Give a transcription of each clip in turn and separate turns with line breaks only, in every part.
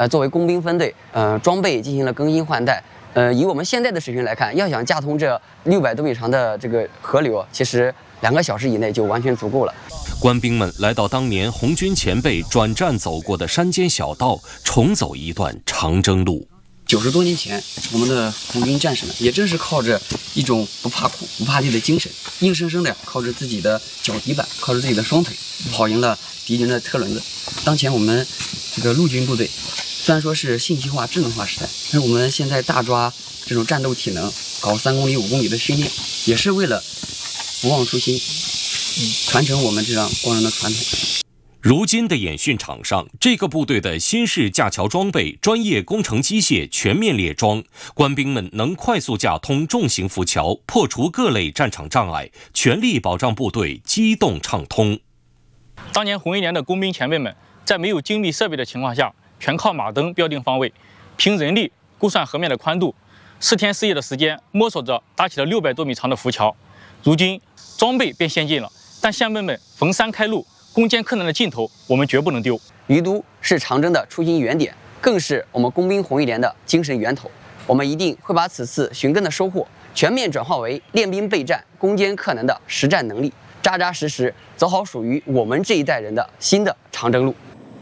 作为工兵分队，装备进行了更新换代。以我们现在的水平来看，要想架通这600多米长的这个河流，其实2个小时以内就完全足够了。
官兵们来到当年红军前辈转战走过的山间小道，重走一段长征路。
90多年前，我们的红军战士们也正是靠着一种不怕苦、不怕累的精神，硬生生的靠着自己的脚底板，靠着自己的双腿，跑赢了敌人的车轮子。当前我们这个陆军部队，虽然说是信息化、智能化时代，但是我们现在大抓这种战斗体能，搞3公里、5公里的训练，也是为了不忘初心，传承我们这样光荣的传统。
如今的演训场上，这个部队的新式架桥装备、专业工程机械全面列装，官兵们能快速架通重型浮桥，破除各类战场障碍，全力保障部队机动畅通。
当年红一连的工兵前辈们，在没有精密设备的情况下，全靠马灯标定方位，凭人力估算河面的宽度，4天4夜的时间摸索着搭起了600多米长的浮桥。如今装备变先进了，但先辈们逢山开路，攻坚克难的劲头，我们绝不能丢。
于都是长征的出行原点，更是我们工兵红一连的精神源头。我们一定会把此次寻根的收获全面转化为练兵备战、攻坚克难的实战能力，扎扎实实走好属于我们这一代人的新的长征路。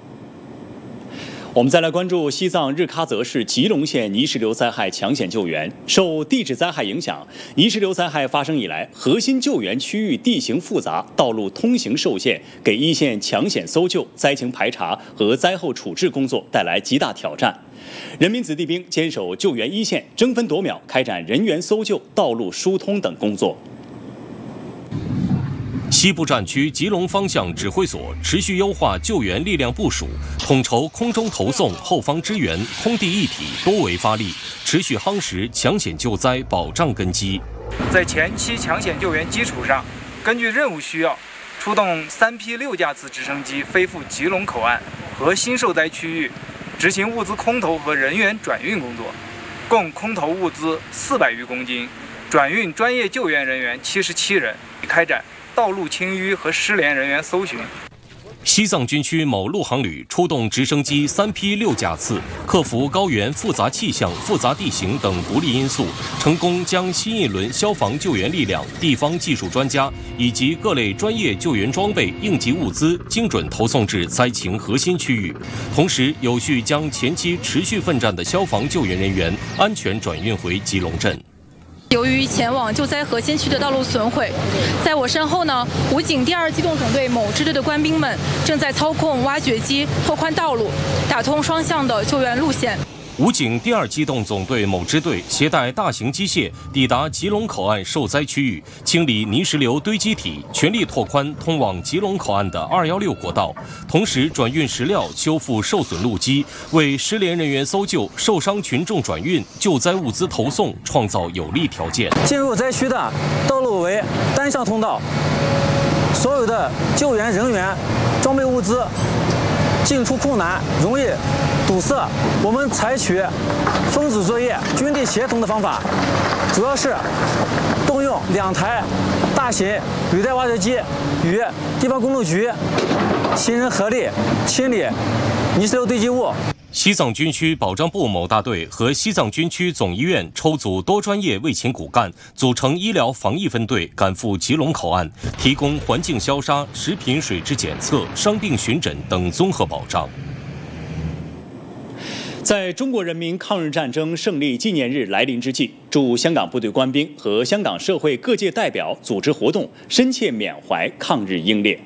我们再来关注西藏日喀则市吉隆县泥石流灾害抢险救援。受地质灾害影响，泥石流灾害发生以来，核心救援区域地形复杂，道路通行受限，给一线抢险搜救、灾情排查和灾后处置工作带来极大挑战。人民子弟兵坚守救援一线，争分夺秒开展人员搜救、道路疏通等工作。
西部战区吉隆方向指挥所持续优化救援力量部署，统筹空中投送、后方支援、空地一体多维发力，持续夯实抢险救灾保障根基。
在前期抢险救援基础上，根据任务需要，出动3批6架次直升机飞赴吉隆口岸和新受灾区域，执行物资空投和人员转运工作，共空投物资400余公斤，转运专业救援人员77人，开展道路清淤和失联人员搜寻。
西藏军区某陆航旅出动直升机3批6架次，克服高原复杂气象、复杂地形等不利因素，成功将新一轮消防救援力量、地方技术专家以及各类专业救援装备、应急物资精准投送至灾情核心区域，同时有序将前期持续奋战的消防救援人员安全转运回吉隆镇。
由于前往救灾核心区的道路损毁，在我身后呢，武警第2机动总队某支队的官兵们正在操控挖掘机拓宽道路，打通双向的救援路线。
武警第2机动总队某支队携带大型机械抵达吉隆口岸受灾区域，清理泥石流堆积体，全力拓宽通往吉隆口岸的216国道，同时转运石料，修复受损路基，为失联人员搜救、受伤群众转运、救灾物资投送创造有利条件。
进入灾区的道路为单向通道，所有的救援人员、装备物资进出困难，容易堵塞。我们采取分组作业、军地协同的方法，主要是动用2台大型履带挖掘机与地方公路局形成合力，清理泥石流堆积物。
西藏军区保障部某大队和西藏军区总医院抽组多专业卫勤骨干，组成医疗防疫分队，赶赴吉隆口岸，提供环境消杀、食品水质检测、伤病巡诊等综合保障。
在中国人民抗日战争胜利纪念日来临之际，驻香港部队官兵和香港社会各界代表组织活动，深切缅怀抗日英烈。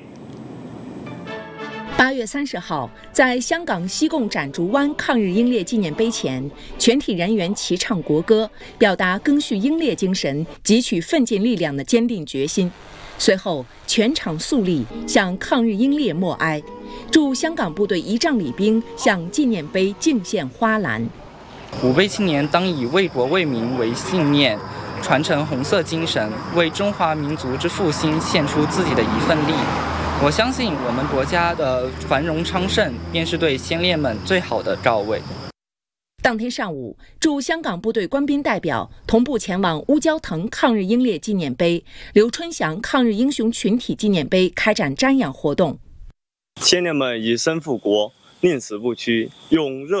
8月30号，在香港西贡展竹湾抗日英烈纪念碑前，全体人员齐唱国歌，表达赓续英烈精神、汲取奋进力量的坚定决心。随后，全场肃立，向抗日英烈默哀。驻香港部队仪仗礼兵向纪念碑敬献花篮。
吾辈青年当以为国为民为信念，传承红色精神，为中华民族之复兴献出自己的一份力。我相信我们国家的繁荣昌盛，便是对先烈们最好的照慰。
当天上午，驻香港部队官兵代表同步前往乌蛟腾抗日英烈纪念碑、刘春祥抗日英雄群体纪念碑开展瞻仰活动。
先烈们以身复国，宁死不屈，用热